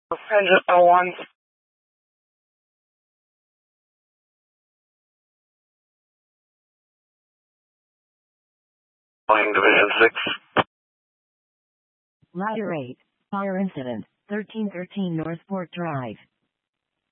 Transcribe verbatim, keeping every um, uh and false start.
Engine oh one. Flying Division six. Ladder eight. Fire incident. thirteen thirteen Northport Drive.